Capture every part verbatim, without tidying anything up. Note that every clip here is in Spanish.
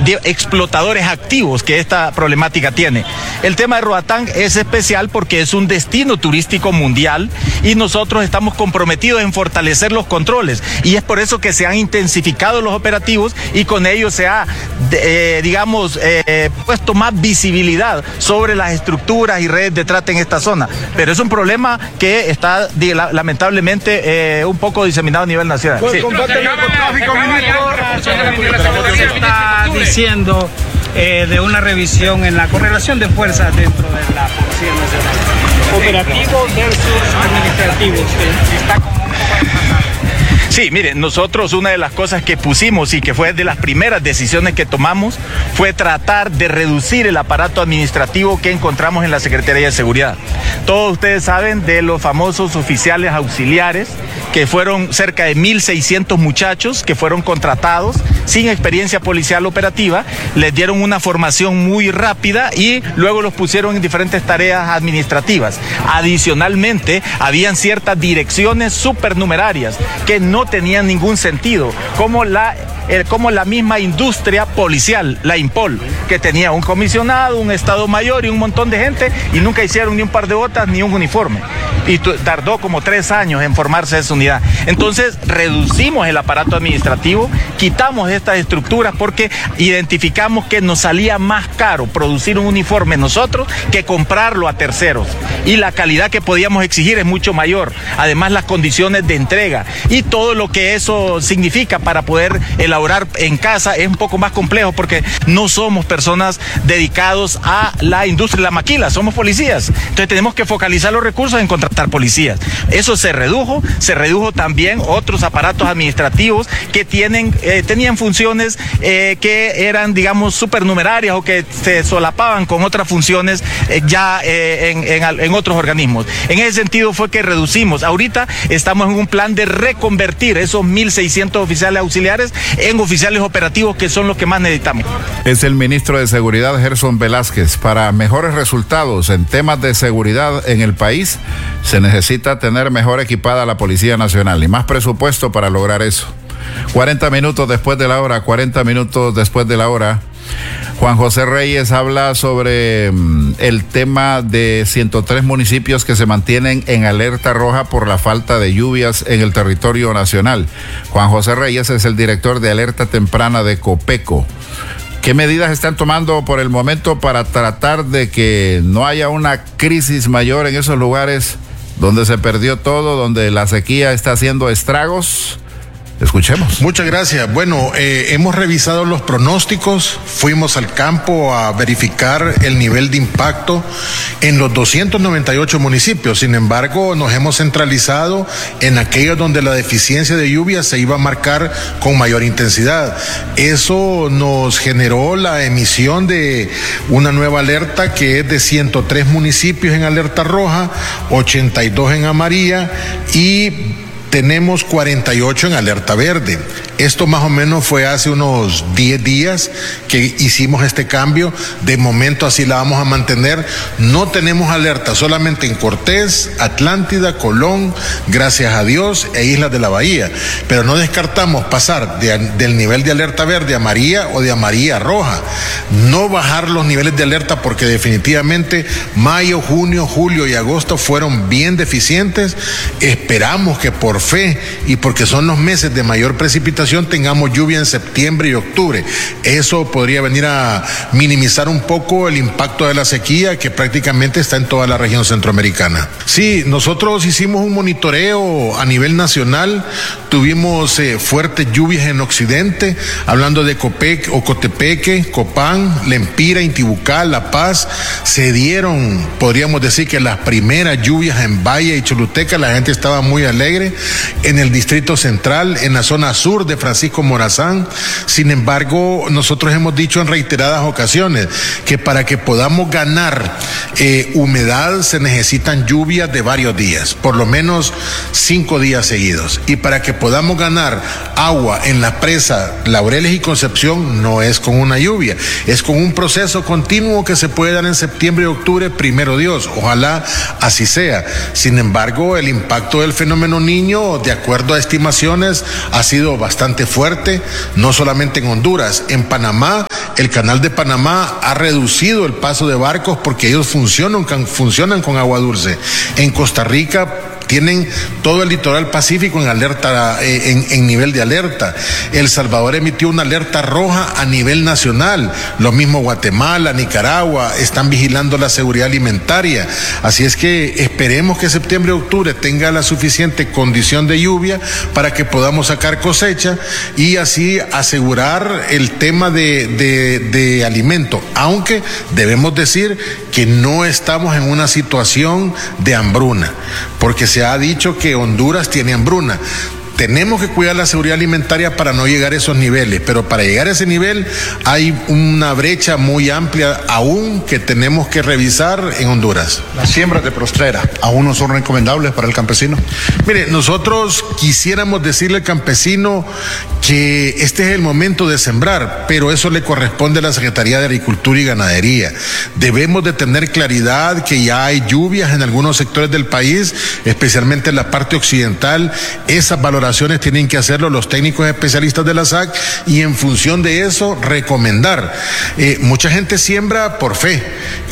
de explotadores activos que esta problemática tiene. El tema de Roatán es especial porque es un destino turístico mundial y nosotros estamos comprometidos en fortalecer los controles, y es por eso que se han intensificado los operativos y con ello se ha, eh, digamos, eh, puesto más visibilidad sobre las estructuras y redes de trata en esta zona. Pero es un problema que está lamentablemente eh, un poco diseminado a nivel nacional. Sí. Se está diciendo eh, de una revisión en la correlación de fuerzas dentro de la Policía Nacional. Operativo versus administrativos, que está como un poco desfasado. Sí, miren, nosotros una de las cosas que pusimos y que fue de las primeras decisiones que tomamos fue tratar de reducir el aparato administrativo que encontramos en la Secretaría de Seguridad. Todos ustedes saben de los famosos oficiales auxiliares, que fueron cerca de mil seiscientos muchachos que fueron contratados sin experiencia policial operativa, les dieron una formación muy rápida y luego los pusieron en diferentes tareas administrativas. Adicionalmente, habían ciertas direcciones supernumerarias que no tenían ningún sentido, como la Eh, como la misma industria policial, la INPOL, que tenía un comisionado, un estado mayor y un montón de gente, y nunca hicieron ni un par de botas ni un uniforme. Y tardó como tres años en formarse esa unidad. Entonces reducimos el aparato administrativo, quitamos estas estructuras porque identificamos que nos salía más caro producir un uniforme nosotros que comprarlo a terceros. Y la calidad que podíamos exigir es mucho mayor. Además, las condiciones de entrega y todo lo que eso significa para poder elaborar en casa es un poco más complejo porque no somos personas dedicados a la industria de la maquila, somos policías. Entonces tenemos que focalizar los recursos en contratar policías. Eso se redujo, se redujo también otros aparatos administrativos que tienen, eh, tenían funciones eh, que eran, digamos, supernumerarias o que se solapaban con otras funciones eh, ya eh, en, en, en otros organismos. En ese sentido fue que reducimos. Ahorita estamos en un plan de reconvertir esos mil seiscientos oficiales auxiliares en oficiales operativos, que son los que más necesitamos. Es el ministro de Seguridad, Gerson Velázquez. Para mejores resultados en temas de seguridad en el país, se necesita tener mejor equipada la Policía Nacional y más presupuesto para lograr eso. cuarenta minutos después de la hora, cuarenta minutos después de la hora, Juan José Reyes habla sobre um, el tema de ciento tres municipios que se mantienen en alerta roja por la falta de lluvias en el territorio nacional. Juan José Reyes es el director de alerta temprana de Copeco. ¿Qué medidas están tomando por el momento para tratar de que no haya una crisis mayor en esos lugares donde se perdió todo, donde la sequía está haciendo estragos? Escuchemos. Muchas gracias. Bueno, eh, hemos revisado los pronósticos, fuimos al campo a verificar el nivel de impacto en los doscientos noventa y ocho municipios. Sin embargo, nos hemos centralizado en aquellos donde la deficiencia de lluvia se iba a marcar con mayor intensidad. Eso nos generó la emisión de una nueva alerta que es de ciento tres municipios en alerta roja, ochenta y dos en amarilla y tenemos cuarenta y ocho en alerta verde. Esto más o menos fue hace unos diez días que hicimos este cambio. De momento así la vamos a mantener. No tenemos alerta solamente en Cortés, Atlántida, Colón, gracias a Dios, e Islas de la Bahía. Pero no descartamos pasar de, del nivel de alerta verde a amarilla o de amarilla a roja. No bajar los niveles de alerta porque definitivamente mayo, junio, julio y agosto fueron bien deficientes. Esperamos que por fe y porque son los meses de mayor precipitación tengamos lluvia en septiembre y octubre. Eso podría venir a minimizar un poco el impacto de la sequía que prácticamente está en toda la región centroamericana. Sí, nosotros hicimos un monitoreo a nivel nacional, tuvimos eh, fuertes lluvias en occidente, hablando de Copec, Ocotepeque, Copán, Lempira, Intibucá, La Paz, se dieron, podríamos decir que las primeras lluvias en Valle y Choluteca, la gente estaba muy alegre. En el Distrito Central, en la zona sur de Francisco Morazán. Sin embargo, nosotros hemos dicho en reiteradas ocasiones que para que podamos ganar eh, humedad se necesitan lluvias de varios días, por lo menos cinco días seguidos. Y para que podamos ganar agua en la presa Laureles y Concepción no es con una lluvia, es con un proceso continuo que se puede dar en septiembre y octubre, primero Dios, ojalá así sea. Sin embargo, el impacto del fenómeno Niño, de acuerdo a estimaciones, ha sido bastante fuerte, no solamente en Honduras, en Panamá El Canal de Panamá ha reducido el paso de barcos porque ellos funcionan, funcionan con agua dulce. En Costa Rica tienen todo el litoral pacífico en alerta, eh, en, en nivel de alerta. El Salvador emitió una alerta roja a nivel nacional. Lo mismo Guatemala, Nicaragua, están vigilando la seguridad alimentaria. Así es que esperemos que septiembre y octubre tenga la suficiente condición de lluvia para que podamos sacar cosecha y así asegurar el tema de, de, de alimento. Aunque debemos decir que no estamos en una situación de hambruna, porque se ha dicho que Honduras tiene hambruna. Tenemos que cuidar la seguridad alimentaria para no llegar a esos niveles, pero para llegar a ese nivel hay una brecha muy amplia aún que tenemos que revisar en Honduras. Las siembras de postrera aún no son recomendables para el campesino. Mire, nosotros quisiéramos decirle al campesino que este es el momento de sembrar, pero eso le corresponde a la Secretaría de Agricultura y Ganadería. Debemos de tener claridad que ya hay lluvias en algunos sectores del país, especialmente en la parte occidental. Esas valoraciones tienen que hacerlo los técnicos especialistas de la S A C y en función de eso recomendar. Eh, mucha gente siembra por fe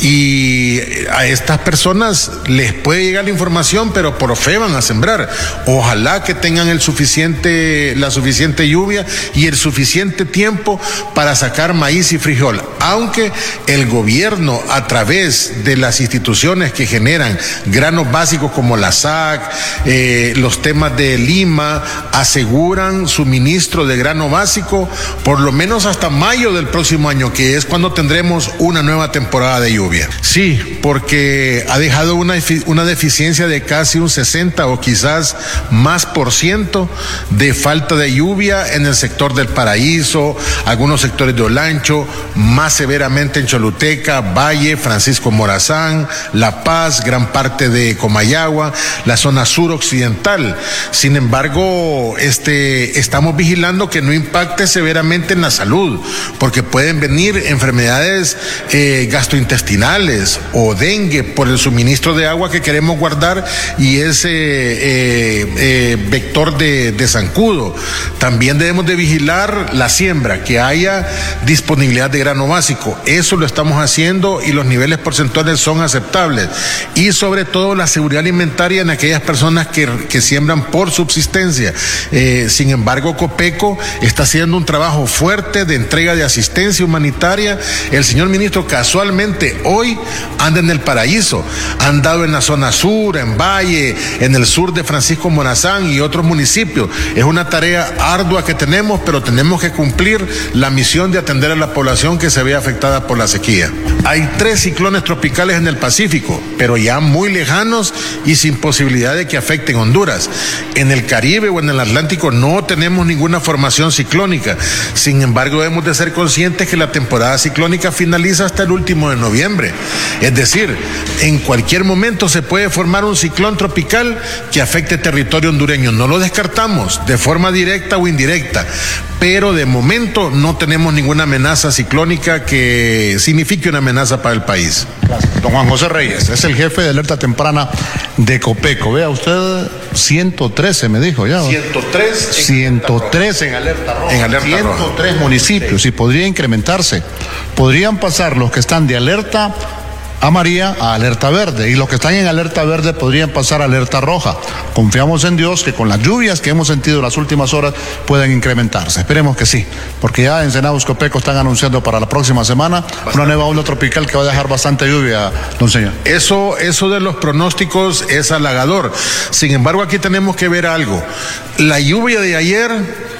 y a estas personas les puede llegar la información, pero por fe van a sembrar. Ojalá que tengan el suficiente, la suficiente lluvia y el suficiente tiempo para sacar maíz y frijol, aunque el gobierno a través de las instituciones que generan granos básicos como la S A C, eh, los temas de Lima, aseguran suministro de grano básico por lo menos hasta mayo del próximo año, que es cuando tendremos una nueva temporada de lluvia. Sí, porque ha dejado una, una deficiencia de casi un sesenta o quizás más por ciento de falta de lluvia en el sector del Paraíso, algunos sectores de Olancho, más severamente en Choluteca, Valle, Francisco Morazán, La Paz, gran parte de Comayagua, la zona sur occidental. Sin embargo, Este, estamos vigilando que no impacte severamente en la salud, porque pueden venir enfermedades eh, gastrointestinales o dengue por el suministro de agua que queremos guardar y ese eh, eh, vector de, de zancudo. También debemos de vigilar la siembra, que haya disponibilidad de grano básico. Eso lo estamos haciendo y los niveles porcentuales son aceptables. Y sobre todo la seguridad alimentaria en aquellas personas que, que siembran por subsistencia. Eh, sin embargo, Copeco está haciendo un trabajo fuerte de entrega de asistencia humanitaria. El señor ministro casualmente hoy anda en el Paraíso, ha andado en la zona sur, en Valle, en el sur de Francisco Morazán y otros municipios. Es una tarea ardua que tenemos, pero tenemos que cumplir la misión de atender a la población que se ve afectada por la sequía. Hay tres ciclones tropicales en el Pacífico, pero ya muy lejanos y sin posibilidad de que afecten Honduras. En el Caribe o en el Atlántico no tenemos ninguna formación ciclónica. Sin embargo, debemos de ser conscientes que la temporada ciclónica finaliza hasta el último de noviembre. Es decir, en cualquier momento se puede formar un ciclón tropical que afecte territorio hondureño. No lo descartamos de forma directa o indirecta, pero de momento no tenemos ninguna amenaza ciclónica que signifique una amenaza para el país. Gracias. Don Juan José Reyes es el jefe de alerta temprana de Copeco. Vea usted, ciento trece me dijo ya. ciento tres. ciento tres en alerta roja. En alerta roja. ciento tres municipios, sí. Y podría incrementarse. Podrían pasar los que están de alerta amarilla a alerta verde y los que están en alerta verde podrían pasar a alerta roja. Confiamos en Dios que con las lluvias que hemos sentido en las últimas horas puedan incrementarse. Esperemos que sí, porque ya en Senados Copeco están anunciando para la próxima semana bastante. Una nueva onda tropical que va a dejar bastante lluvia, don señor. Eso, eso de los pronósticos es halagador. Sin embargo, aquí tenemos que ver algo. La lluvia de ayer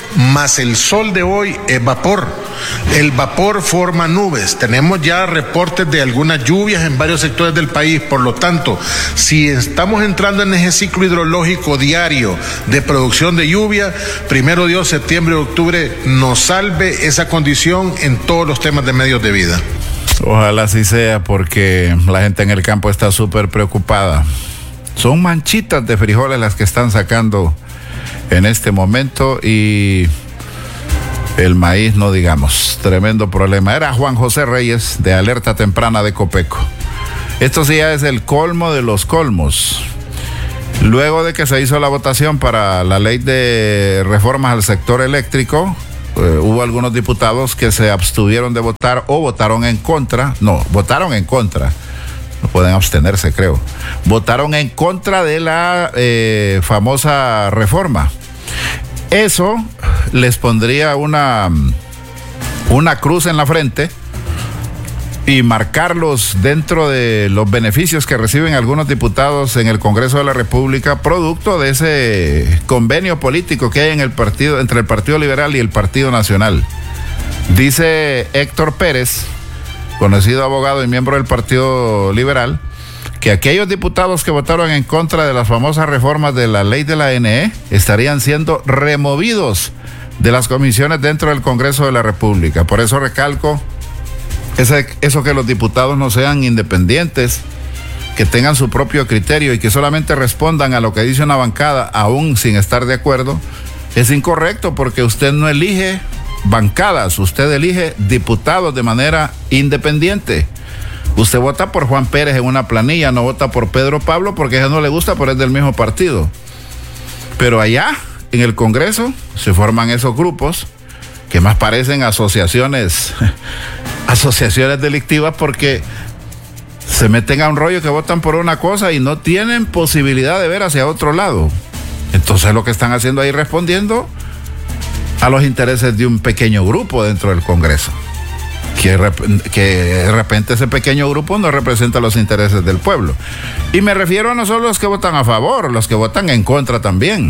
más el sol de hoy es vapor. El vapor forma nubes. Tenemos ya reportes de algunas lluvias en varios sectores del país. Por lo tanto, si estamos entrando en ese ciclo hidrológico diario de producción de lluvia, primero Dios, septiembre y octubre nos salve esa condición en todos los temas de medios de vida. Ojalá así sea, porque la gente en el campo está súper preocupada. Son manchitas de frijoles las que están sacando en este momento y el maíz no digamos, tremendo problema. Era Juan José Reyes de Alerta Temprana de Copeco. Esto sí ya es el colmo de los colmos. Luego de que se hizo la votación para la ley de reformas al sector eléctrico, eh, hubo algunos diputados que se abstuvieron de votar o votaron en contra, no, votaron en contra, no pueden abstenerse creo, votaron en contra de la eh, famosa reforma. Eso les pondría una, una cruz en la frente y marcarlos dentro de los beneficios que reciben algunos diputados en el Congreso de la República, producto de ese convenio político que hay en el partido, entre el Partido Liberal y el Partido Nacional. Dice Héctor Pérez, conocido abogado y miembro del Partido Liberal, que aquellos diputados que votaron en contra de las famosas reformas de la ley de la A N E estarían siendo removidos de las comisiones dentro del Congreso de la República. Por eso recalco Ese, eso que los diputados no sean independientes, que tengan su propio criterio y que solamente respondan a lo que dice una bancada, aún sin estar de acuerdo, es incorrecto, porque usted no elige bancadas, usted elige diputados de manera independiente. Usted vota por Juan Pérez en una planilla, no vota por Pedro Pablo porque a él no le gusta, pero es del mismo partido. Pero allá, en el Congreso, se forman esos grupos que más parecen asociaciones asociaciones delictivas, porque se meten a un rollo que votan por una cosa y no tienen posibilidad de ver hacia otro lado. Entonces lo que están haciendo ahí, respondiendo a los intereses de un pequeño grupo dentro del Congreso, que, que de repente ese pequeño grupo no representa los intereses del pueblo. Y me refiero a no solo los que votan a favor, los que votan en contra también.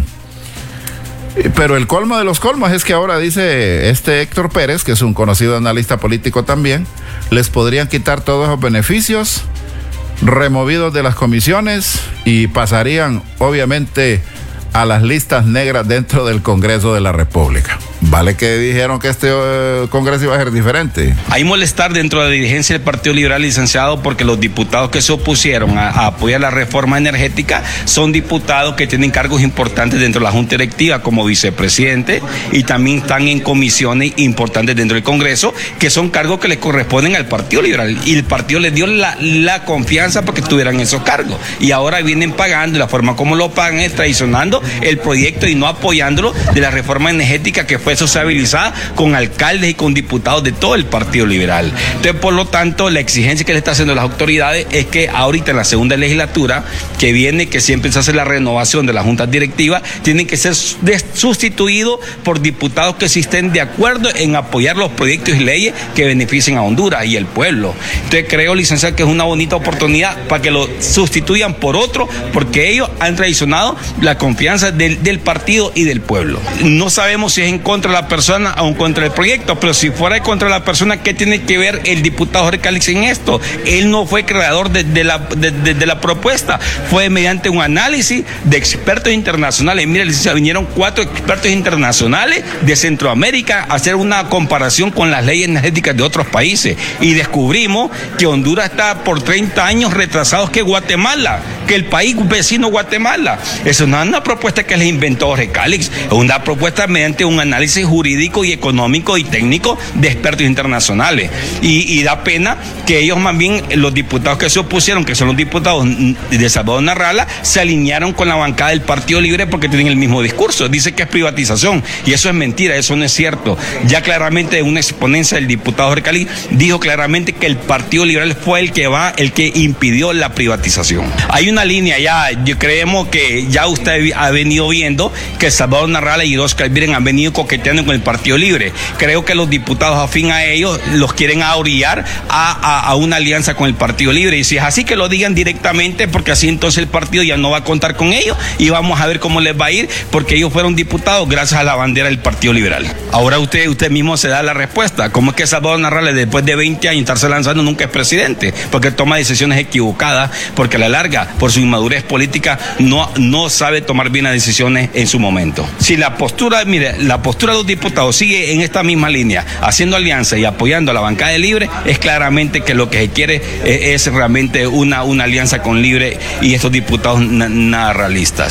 Pero el colmo de los colmos es que ahora dice este Héctor Pérez, que es un conocido analista político también, les podrían quitar todos los beneficios, removidos de las comisiones, y pasarían obviamente a las listas negras dentro del Congreso de la República. Vale que dijeron que este uh, Congreso iba a ser diferente. Hay molestar dentro de la dirigencia del Partido Liberal, licenciado, porque los diputados que se opusieron a, a apoyar la reforma energética son diputados que tienen cargos importantes dentro de la Junta Directiva como vicepresidente, y también están en comisiones importantes dentro del Congreso, que son cargos que les corresponden al Partido Liberal, y el partido les dio la, la confianza para que tuvieran esos cargos, y ahora vienen pagando, y la forma como lo pagan es traicionando el proyecto y no apoyándolo de la reforma energética que fue sociabilizada con alcaldes y con diputados de todo el Partido Liberal. Entonces, por lo tanto, la exigencia que le está haciendo las autoridades es que ahorita en la segunda legislatura que viene, que siempre se hace la renovación de las juntas directivas, tienen que ser sustituidos por diputados que sí estén de acuerdo en apoyar los proyectos y leyes que beneficien a Honduras y el pueblo. Entonces, creo, licenciado, que es una bonita oportunidad para que lo sustituyan por otro, porque ellos han traicionado la confianza del, del partido y del pueblo. No sabemos si es en contra de la persona o en contra del proyecto, pero si fuera contra la persona, ¿qué tiene que ver el diputado Jorge Calix en esto? Él no fue creador de, de, la, de, de, de la propuesta, fue mediante un análisis de expertos internacionales. Mira, licenciado, vinieron cuatro expertos internacionales de Centroamérica a hacer una comparación con las leyes energéticas de otros países, y descubrimos que Honduras está por treinta años retrasados que Guatemala, que el país vecino Guatemala. Eso no es una propuesta que les inventó Jorge Calix, es una propuesta mediante un análisis jurídico y económico y técnico de expertos internacionales. Y, y da pena que ellos, más bien, los diputados que se opusieron, que son los diputados de Salvador Narrala, se alinearon con la bancada del Partido Libre porque tienen el mismo discurso. Dice que es privatización, y eso es mentira, eso no es cierto. Ya claramente una exponencia del diputado Jorge Calix dijo claramente que el Partido Liberal fue el que va, el que impidió la privatización. Hay una línea ya, yo creemos que ya usted ha venido viendo que Salvador Narrala y Oscar Viren han venido coqueteando con el Partido Libre. Creo que los diputados afín a ellos los quieren ahorillar a, a, a una alianza con el Partido Libre, y si es así, que lo digan directamente, porque así entonces el partido ya no va a contar con ellos, y vamos a ver cómo les va a ir, porque ellos fueron diputados gracias a la bandera del Partido Liberal. Ahora usted, usted mismo se da la respuesta. ¿Cómo es que Salvador Narrala, después de veinte años estarse lanzando, nunca es presidente? Porque toma decisiones equivocadas, porque a la larga, por su inmadurez política, no, no sabe tomar bien las decisiones en su momento. Si la postura, mire, la postura de los diputados sigue en esta misma línea, haciendo alianza y apoyando a la bancada de Libre, es claramente que lo que se quiere es, es realmente una, una alianza con Libre y estos diputados na, nada realistas.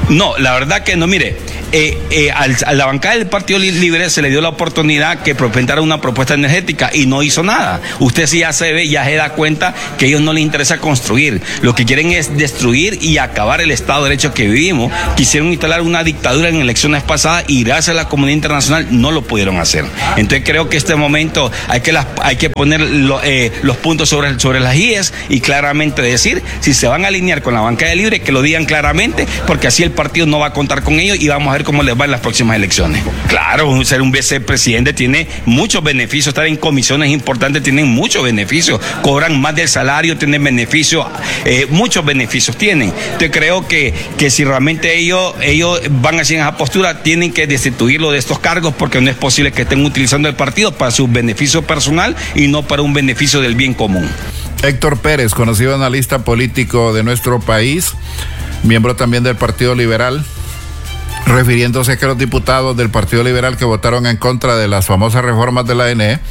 No, la verdad que no, mire, eh, eh, al, a la bancada del Partido Libre se le dio la oportunidad que presentara una propuesta energética y no hizo nada. Usted sí ya se ve, ya se da cuenta que a ellos no les interesa construir. Lo que quieren es destruir y acabar el Estado de Derecho que vivimos. Quisieron instalar una dictadura en elecciones pasadas y gracias a la comunidad internacional no lo pudieron hacer. Entonces creo que este momento hay que, las, hay que poner lo, eh, los puntos sobre, sobre las íes y claramente decir si se van a alinear con la bancada Libre, que lo digan claramente, porque así el partido no va a contar con ellos y vamos a ver cómo les va en las próximas elecciones. Claro, ser un vicepresidente tiene muchos beneficios, estar en comisiones importantes tienen muchos beneficios, cobran más del salario, tienen beneficios, eh, muchos beneficios tienen. Entonces creo que, que si realmente ellos, ellos van así en esa postura, tienen que destituirlo de estos cargos porque no es posible que estén utilizando el partido para su beneficio personal y no para un beneficio del bien común. Héctor Pérez, conocido analista político de nuestro país, miembro también del Partido Liberal, refiriéndose a que los diputados del Partido Liberal que votaron en contra de las famosas reformas de la A N E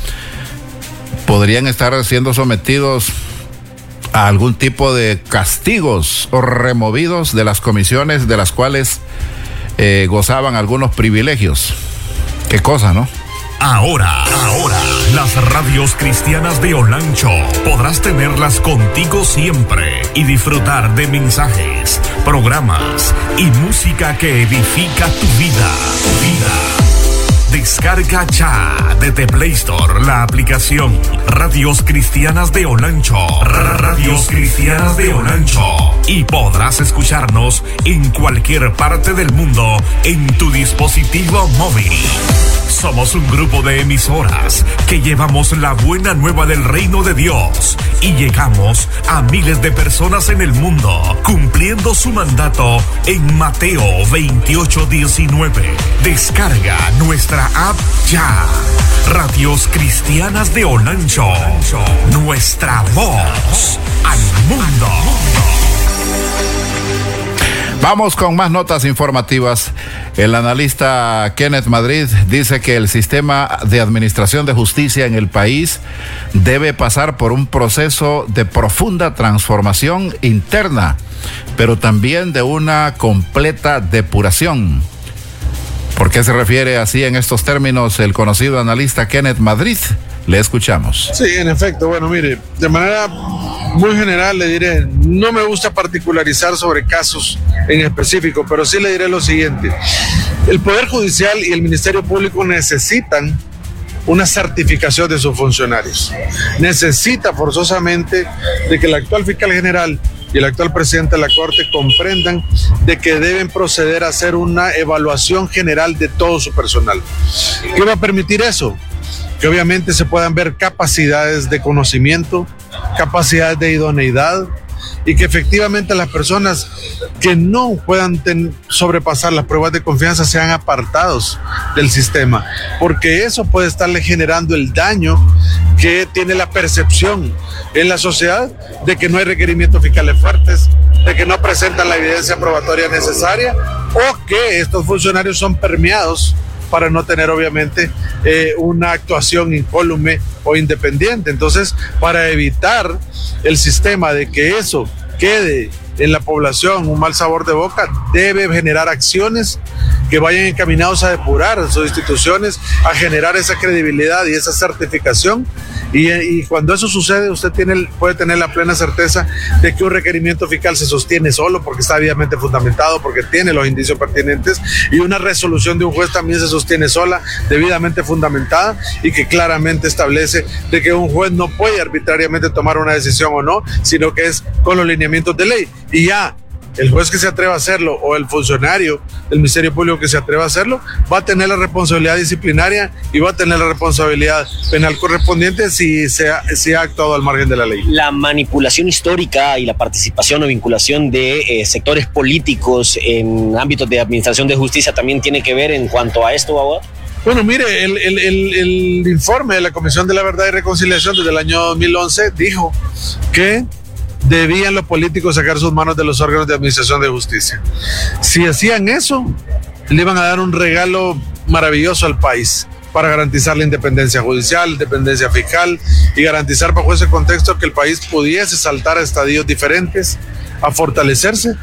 podrían estar siendo sometidos a algún tipo de castigos o removidos de las comisiones de las cuales eh, gozaban algunos privilegios. Qué cosa, ¿no? Ahora, ahora, las radios cristianas de Olancho podrás tenerlas contigo siempre y disfrutar de mensajes, programas y música que edifica tu vida, tu vida. Descarga ya desde Play Store la aplicación Radios Cristianas de Olancho. Radios Cristianas de Olancho. Y podrás escucharnos en cualquier parte del mundo en tu dispositivo móvil. Somos un grupo de emisoras que llevamos la buena nueva del reino de Dios y llegamos a miles de personas en el mundo, cumpliendo su mandato en Mateo veintiocho diecinueve. Descarga nuestra app ya. Radios Cristianas de Olancho. Nuestra voz al mundo. Vamos con más notas informativas. El analista Kenneth Madrid dice que el sistema de administración de justicia en el país debe pasar por un proceso de profunda transformación interna, pero también de una completa depuración. ¿Por qué se refiere así en estos términos el conocido analista Kenneth Madrid? Le escuchamos. Sí, en efecto. Bueno, mire, de manera muy general le diré, no me gusta particularizar sobre casos en específico, pero sí le diré lo siguiente. El Poder Judicial y el Ministerio Público necesitan una certificación de sus funcionarios. Necesita forzosamente de que el actual fiscal general y el actual presidente de la Corte comprendan de que deben proceder a hacer una evaluación general de todo su personal. ¿Qué va a permitir eso? Que obviamente se puedan ver capacidades de conocimiento, capacidades de idoneidad y que efectivamente las personas que no puedan ten, sobrepasar las pruebas de confianza sean apartados del sistema, porque eso puede estarle generando el daño que tiene la percepción en la sociedad de que no hay requerimientos fiscales fuertes, de que no presentan la evidencia probatoria necesaria o que estos funcionarios son permeados para no tener obviamente eh, una actuación incólume o independiente. Entonces, para evitar el sistema de que eso quede en la población un mal sabor de boca, debe generar acciones que vayan encaminados a depurar sus instituciones, a generar esa credibilidad y esa certificación. Y, y cuando eso sucede, usted tiene, puede tener la plena certeza de que un requerimiento fiscal se sostiene solo porque está debidamente fundamentado, porque tiene los indicios pertinentes, y una resolución de un juez también se sostiene sola, debidamente fundamentada, y que claramente establece de que un juez no puede arbitrariamente tomar una decisión o no, sino que es con los lineamientos de ley. Y ya el juez que se atreva a hacerlo o el funcionario del Ministerio Público que se atreva a hacerlo va a tener la responsabilidad disciplinaria y va a tener la responsabilidad penal correspondiente si se ha, si ha actuado al margen de la ley. La manipulación histórica y la participación o vinculación de eh, sectores políticos en ámbitos de administración de justicia también tiene que ver en cuanto a esto, abogado. Bueno, mire, el, el, el, el informe de la Comisión de la Verdad y Reconciliación desde el año dos mil once dijo que debían los políticos sacar sus manos de los órganos de administración de justicia. Si hacían eso, le iban a dar un regalo maravilloso al país para garantizar la independencia judicial, independencia fiscal y garantizar bajo ese contexto que el país pudiese saltar a estadios diferentes, a fortalecerse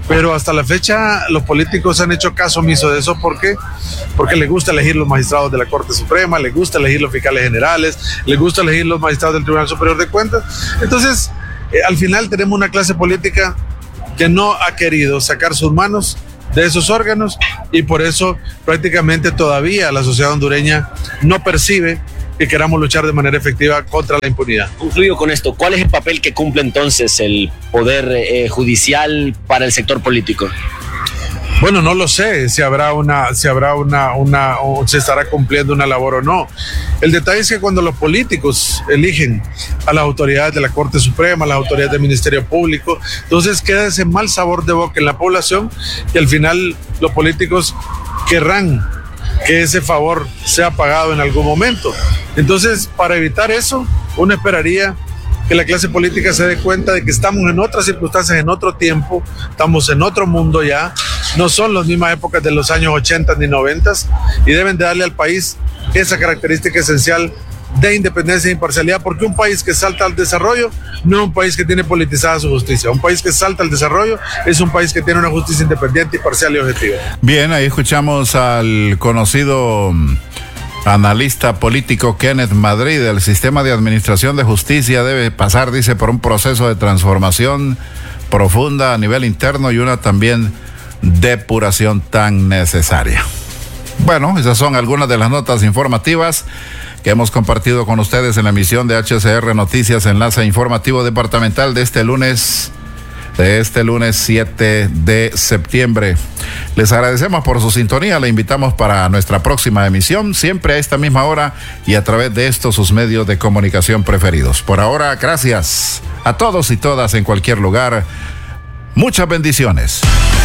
pero hasta la fecha los políticos han hecho caso omiso de eso. ¿Por qué? Porque les gusta elegir los magistrados de la Corte Suprema, les gusta elegir los fiscales generales, les gusta elegir los magistrados del Tribunal Superior de Cuentas. Entonces, eh, al final tenemos una clase política que no ha querido sacar sus manos de esos órganos y por eso prácticamente todavía la sociedad hondureña no percibe que queramos luchar de manera efectiva contra la impunidad. Concluyo con esto, ¿cuál es el papel que cumple entonces el Poder eh, Judicial para el sector político? Bueno, no lo sé si habrá una, si habrá una, una, o se estará cumpliendo una labor o no. El detalle es que cuando los políticos eligen a las autoridades de la Corte Suprema, a las autoridades del Ministerio Público, entonces queda ese mal sabor de boca en la población y al final los políticos querrán que ese favor sea pagado en algún momento. Entonces, para evitar eso, uno esperaría que la clase política se dé cuenta de que estamos en otras circunstancias, en otro tiempo, estamos en otro mundo ya, no son las mismas épocas de los años ochenta ni noventa y deben de darle al país esa característica esencial de independencia e imparcialidad, porque un país que salta al desarrollo no es un país que tiene politizada su justicia. Un país que salta al desarrollo es un país que tiene una justicia independiente, imparcial y objetiva. Bien, ahí escuchamos al conocido analista político Kenneth Madrid. El sistema de administración de justicia debe pasar, dice, por un proceso de transformación profunda a nivel interno y una también depuración tan necesaria. Bueno, esas son algunas de las notas informativas que hemos compartido con ustedes en la emisión de H C R Noticias, enlace informativo departamental de este lunes, de este lunes siete de septiembre. Les agradecemos por su sintonía, le invitamos para nuestra próxima emisión, siempre a esta misma hora y a través de estos sus medios de comunicación preferidos. Por ahora, gracias a todos y todas en cualquier lugar. Muchas bendiciones.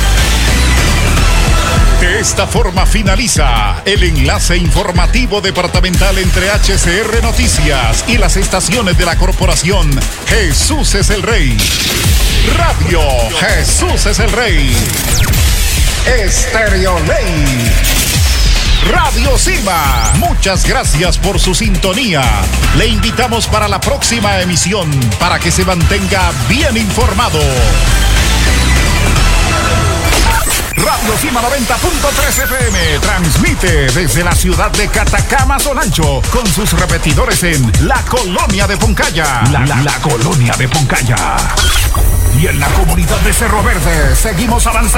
De esta forma finaliza el enlace informativo departamental entre H C R Noticias y las estaciones de la corporación Jesús es el Rey. Radio Jesús es el Rey. Estéreo Ley. Radio Cima. Muchas gracias por su sintonía. Le invitamos para la próxima emisión para que se mantenga bien informado. Radio Cima noventa punto tres F M transmite desde la ciudad de Catacamas, Olancho, con sus repetidores en la colonia de Poncaya. La, la, la colonia de Poncaya. Y en la comunidad de Cerro Verde seguimos avanzando.